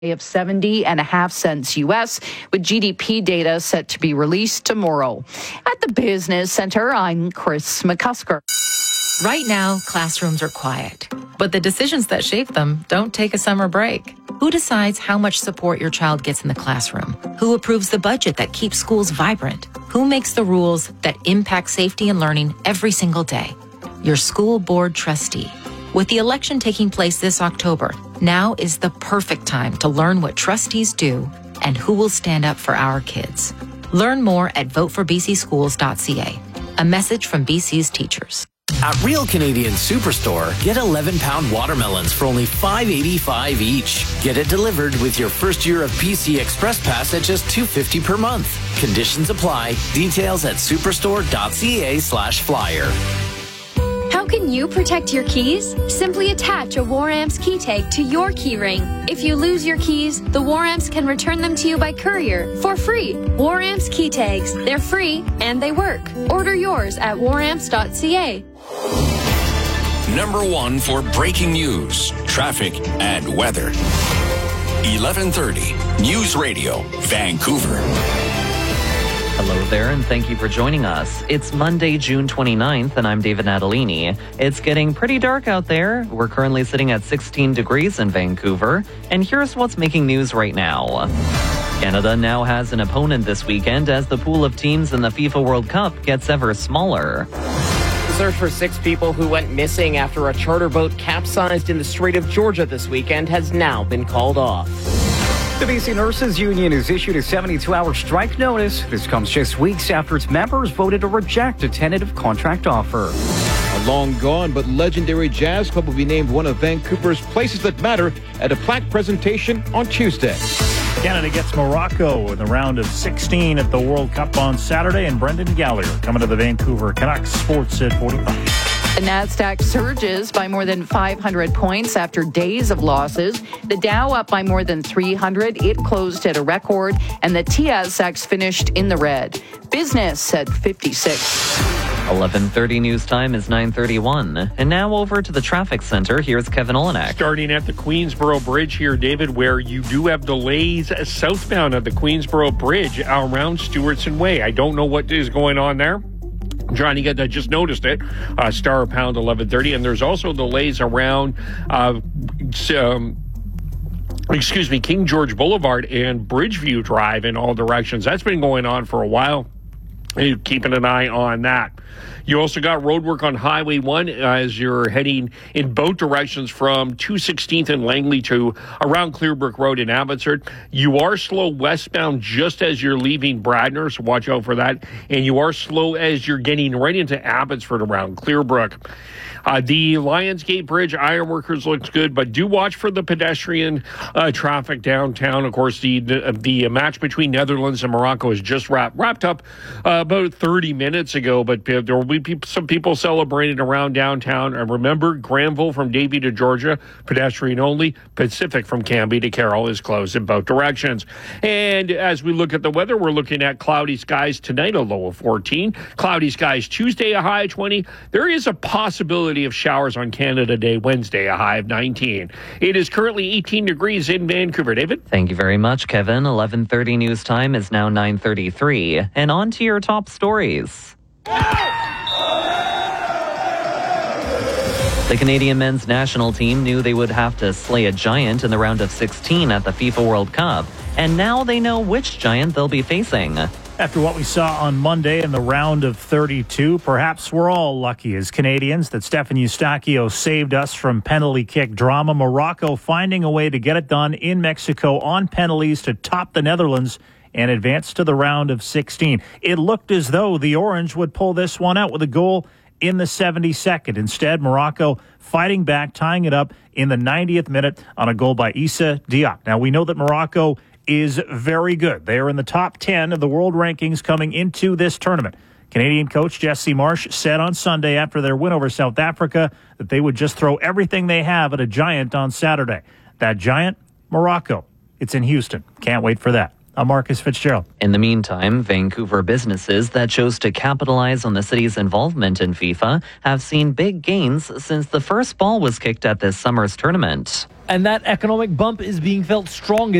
of 70.5 cents U.S., with GDP data set to be released tomorrow. At the Business Center, I'm Chris McCusker. Right now, classrooms are quiet, but the decisions that shape them don't take a summer break. Who decides how much support your child gets in the classroom? Who approves the budget that keeps schools vibrant? Who makes the rules that impact safety and learning every single day? Your school board trustee. With the election taking place this October, now is the perfect time to learn what trustees do and who will stand up for our kids. Learn more at voteforbcschools.ca. A message from BC's teachers. At Real Canadian Superstore, get 11-pound watermelons for only $5.85 each. Get it delivered with your first year of PC Express Pass at just $2.50 per month. Conditions apply. Details at superstore.ca/flyer. How can you protect your keys? Simply attach a War-Amps key tag to your key ring. If you lose your keys, the War-Amps can return them to you by courier for free. War-Amps key tags. They're free and they work. Order yours at waramps.ca. Number one for breaking news, traffic, and weather. 1130 News Radio, Vancouver. Hello there, and thank you for joining us. It's Monday, June 29th, and I'm David Natalini. It's getting pretty dark out there. We're currently sitting at 16 degrees in Vancouver, and here's what's making news right now. Canada now has an opponent this weekend as the pool of teams in the FIFA World Cup gets ever smaller. The search for 6 people who went missing after a charter boat capsized in the Strait of Georgia this weekend has now been called off. The BC Nurses Union has issued a 72-hour strike notice. This comes just weeks after its members voted to reject a tentative contract offer. A long gone but legendary jazz club will be named one of Vancouver's places that matter at a plaque presentation on Tuesday. Canada gets Morocco in the round of 16 at the World Cup on Saturday, and Brendan Gallagher coming to the Vancouver Canucks. Sports at 45. The Nasdaq surges by more than 500 points after days of losses. The Dow up by more than 300. It closed at a record, and the TSX finished in the red. Business at 56. 11:30 news time is 9:31. And now over to the traffic center. Here's Kevin Olenek. Starting at the Queensboro Bridge here, David, where you do have delays southbound at the Queensboro Bridge around Stewartson Way. I don't know what is going on there. I'm trying to get that. Just noticed it. Star pound 1130. And there's also delays around King George Boulevard and Bridgeview Drive in all directions. That's been going on for a while. Keeping an eye on that. You also got road work on Highway 1 as you're heading in both directions from 216th and Langley to around Clearbrook Road in Abbotsford. You are slow westbound just as you're leaving Bradner, so watch out for that. And you are slow as you're getting right into Abbotsford around Clearbrook. The Lionsgate Bridge, ironworkers looks good, but do watch for the pedestrian traffic downtown. Of course, the match between Netherlands and Morocco is just wrapped up about 30 minutes ago, but there will be some people celebrating around downtown. And remember, Granville from Davie to Georgia, pedestrian only. Pacific from Cambie to Carroll is closed in both directions. And as we look at the weather, we're looking at cloudy skies tonight, a low of 14. Cloudy skies Tuesday, a high of 20. There is a possibility of showers on Canada Day, Wednesday, a high of 19. It is currently 18 degrees in Vancouver. David? Thank you very much, Kevin. 11:30 news time is now 9:33. And on to your top stories. The Canadian men's national team knew they would have to slay a giant in the round of 16 at the FIFA World Cup. And now they know which giant they'll be facing. After what we saw on Monday in the round of 32, perhaps we're all lucky as Canadians that Stefan Eustáquio saved us from penalty kick drama. Morocco finding a way to get it done in Mexico on penalties to top the Netherlands and advance to the round of 16. It looked as though the Orange would pull this one out with a goal in the 72nd. Instead, Morocco fighting back, tying it up in the 90th minute on a goal by Issa Diop. Now, we know that Morocco is very good. They are in the top 10 of the world rankings coming into this tournament. Canadian coach Jesse Marsh said on Sunday after their win over South Africa that they would just throw everything they have at a giant on Saturday. That giant, Morocco. It's in Houston. Can't wait for that. I'm Marcus Fitzgerald. In the meantime, Vancouver businesses that chose to capitalize on the city's involvement in FIFA have seen big gains since the first ball was kicked at this summer's tournament. And that economic bump is being felt strongest